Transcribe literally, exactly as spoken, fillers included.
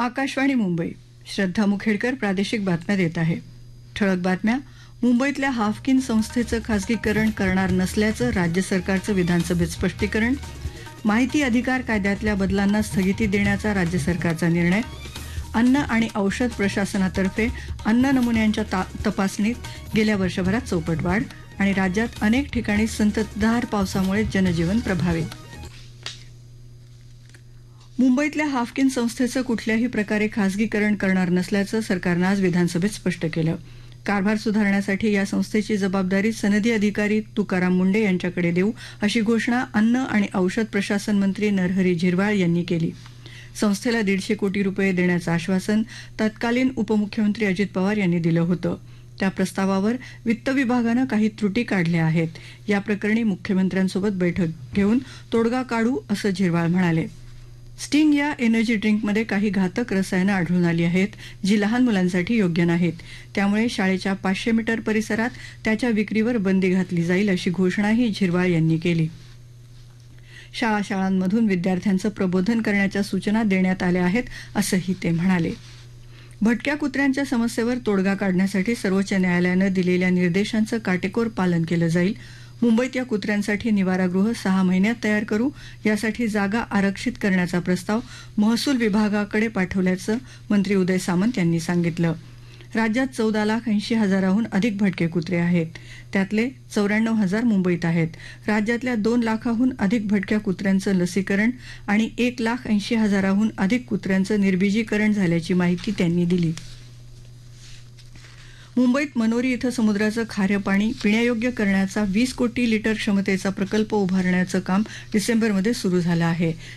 आकाशवाणी मुंबई. श्रद्धा मुखेडकर प्रादेशिक बातम्या देत आहे. ठळक बातम्या. मुंबईतल्या हाफकिन संस्थेचं खासगीकरण करणार नसल्याचं राज्य सरकारचं विधानसभेत स्पष्टीकरण. माहिती अधिकार कायद्यातल्या बदलांना स्थगिती देण्याचा राज्य सरकारचा निर्णय. अन्न आणि औषध प्रशासनातर्फे अन्न नमुन्यांच्या तपासणीत गेल्या वर्षभरात चौपट वाढ. आणि राज्यात अनेक ठिकाणी संततधार पावसामुळे जनजीवन प्रभावित. मुंबईतल्या हाफकिन संस्थेचं कुठल्याही प्रकारे खासगीकरण करणार नसल्याचं सरकारनं आज विधानसभेत स्पष्ट केलं. कारभार सुधारण्यासाठी या संस्थेची जबाबदारी सनदी अधिकारी तुकाराम मुंढे यांच्याकडे देऊ अशी घोषणा अन्न आणि औषध प्रशासन मंत्री नरहरी झिरवाळ यांनी केली. संस्थेला दीडशे कोटी रुपये देण्याचं आश्वासन तत्कालीन उपमुख्यमंत्री अजित पवार यांनी दिलं होतं. त्या प्रस्तावावर वित्त विभागानं काही त्रुटी काढल्या आहेत. या प्रकरणी मुख्यमंत्र्यांसोबत बैठक घेऊन तोडगा काढू असं झिरवाळ म्हणाले. स्टिंग या एनर्जी ड्रिंकमध्ये काही घातक रसायनं आढळून आली आहेत, जी लहान मुलांसाठी योग्य नाहीत. त्यामुळे शाळेच्या पाचशे मीटर परिसरात त्याच्या विक्रीवर बंदी घातली जाईल अशी घोषणाही झिरवाळ यांनी केली. शाळा शाळांमधून विद्यार्थ्यांचं प्रबोधन करण्याच्या सूचना देण्यात आल्या आहेत असंही ते म्हणाले. भटक्या कुत्र्यांच्या समस्येवर तोडगा काढण्यासाठी सर्वोच्च न्यायालयानं दिलेल्या निर्देशांचं काटेकोर पालन केलं जाईल. मुंबईत या कुत्र्यांसाठी निवारागृह सहा महिन्यात तयार करू, यासाठी जागा आरक्षित करण्याचा प्रस्ताव महसूल विभागाकडे पाठवल्याचं मंत्री उदय सामंत यांनी सांगितलं. राज्यात चौदा लाख ऐंशी हजाराहून अधिक भटके कुत्रे आहेत. त्यातले चौऱ्याण्णव हजार मुंबईत आहेत. राज्यातल्या दोन लाखाहून अधिक भटक्या कुत्र्यांचं लसीकरण आणि एक लाख ऐंशी हजाराहून अधिक कुत्र्यांचं निर्बीजीकरण झाल्याची माहिती त्यांनी दिली. मुंबईत मनोरी इथं समुद्राचं खारं पाणी पिण्यायोग्य करण्याचा वीस कोटी लिटर क्षमतेचा प्रकल्प उभारण्याचं काम डिसेंबरमध्ये सुरू झालं आहे.